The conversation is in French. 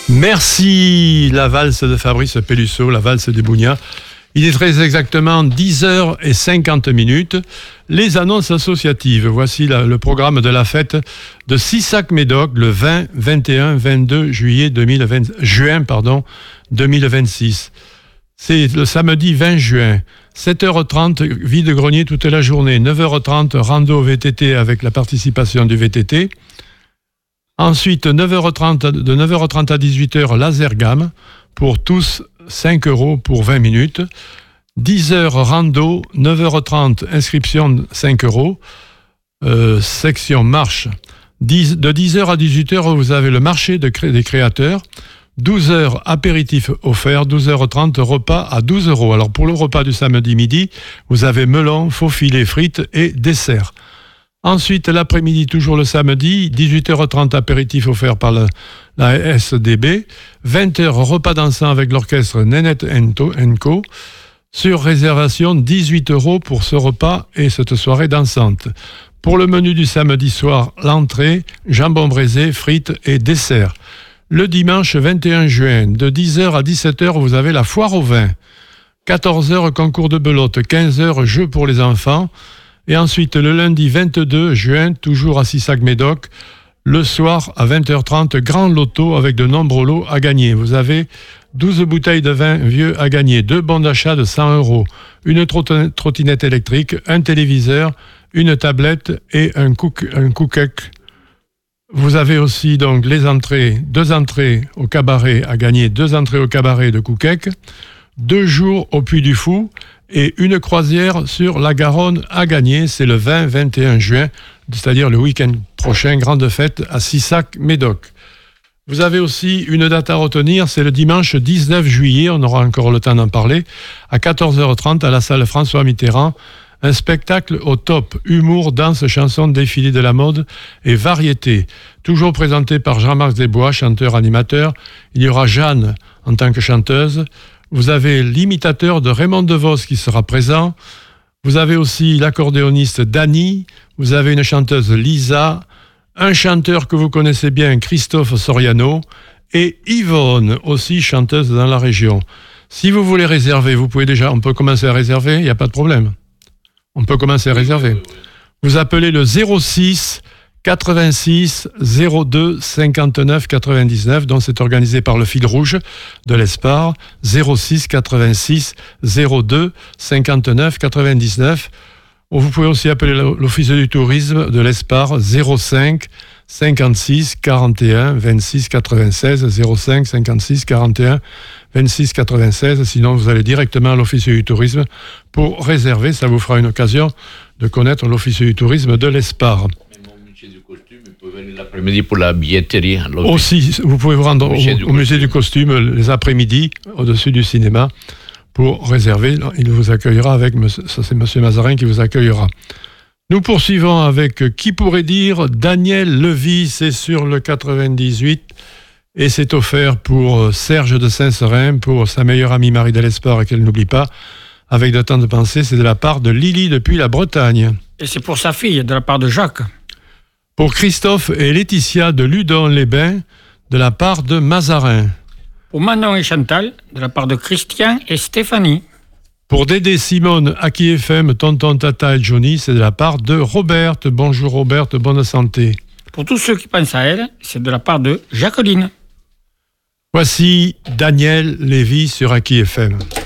Merci, la valse de Fabrice Pellusso, la valse des Bougnats. Il est très exactement 10h50. Les annonces associatives. Voici le programme de la fête de Sissac-Médoc le 20, 21, 22 juin 2026. C'est le samedi 20 juin. 7h30, vide-grenier toute la journée. 9h30, rando VTT avec la participation du VTT. Ensuite, 9h30, de 9h30 à 18h, laser gamme. Pour tous, 5 € pour 20 minutes. 10h rando, 9h30 inscription 5 €. Section marche. De 10h à 18h, vous avez le marché des créateurs. 12h apéritif offert, 12h30 repas à 12 €. Alors pour le repas du samedi midi, vous avez melon, faux filet, frites et dessert. Ensuite, l'après-midi, toujours le samedi, 18h30 apéritif offert par la SDB. 20h repas dansant avec l'orchestre Nénette Co. Sur réservation, 18 € pour ce repas et cette soirée dansante. Pour le menu du samedi soir, l'entrée, jambon braisé, frites et dessert. Le dimanche 21 juin, de 10h à 17h, vous avez la foire au vin. 14h, concours de belote. 15h, jeux pour les enfants. Et ensuite, le lundi 22 juin, toujours à Sissac-Médoc, le soir à 20h30, grand loto avec de nombreux lots à gagner. Vous avez 12 bouteilles de vin vieux à gagner, 2 bons d'achat de 100 €, une trottinette électrique, un téléviseur, une tablette et un cookek. Vous avez aussi donc les entrées, 2 entrées au cabaret à gagner, 2 entrées au cabaret de cookek, 2 jours au Puy du Fou et une croisière sur la Garonne à gagner. C'est le 20-21 juin, c'est-à-dire le week-end prochain, grande fête à Sissac-Médoc. Vous avez aussi une date à retenir, c'est le dimanche 19 juillet, on aura encore le temps d'en parler, à 14h30 à la salle François Mitterrand. Un spectacle au top, humour, danse, chansons, défilé de la mode et variété. Toujours présenté par Jean-Marc Desbois, chanteur-animateur. Il y aura Jeanne en tant que chanteuse. Vous avez l'imitateur de Raymond DeVos qui sera présent. Vous avez aussi l'accordéoniste Dany. Vous avez une chanteuse Lisa. Un chanteur que vous connaissez bien, Christophe Soriano. Et Yvonne, aussi chanteuse dans la région. Si vous voulez réserver, on peut commencer à réserver, il n'y a pas de problème. On peut commencer à réserver. Vous appelez le 06 86 02 59 99, dont c'est organisé par le Fil Rouge de l'Espar. 06 86 02 59 99. Vous pouvez aussi appeler l'Office du tourisme de l'Espar. 05 56 41 26 96. 05 56 41 26 96. Sinon, vous allez directement à l'Office du tourisme pour réserver. Ça vous fera une occasion de connaître l'Office du tourisme de l'Espar. L'après-midi pour la billetterie. Aussi, vous pouvez vous rendre au musée du costume les après-midi, au-dessus du cinéma, pour réserver. Il vous accueillera ça c'est M. Mazarin qui vous accueillera. Nous poursuivons avec Qui pourrait dire Daniel Levy, c'est sur le 98 et c'est offert pour Serge de Saint-Seurin, pour sa meilleure amie Marie de l'Espar et qu'elle n'oublie pas, avec de temps de pensée, c'est de la part de Lily depuis la Bretagne. Et c'est pour sa fille, de la part de Jacques. Pour Christophe et Laetitia de Ludon-les-Bains, de la part de Mazarin. Pour Manon et Chantal, de la part de Christian et Stéphanie. Pour Dédé, Simone, Aki FM, Tonton, Tata et Johnny, c'est de la part de Roberte. Bonjour Roberte, bonne santé. Pour tous ceux qui pensent à elle, c'est de la part de Jacqueline. Voici Daniel Lévy sur Aki FM.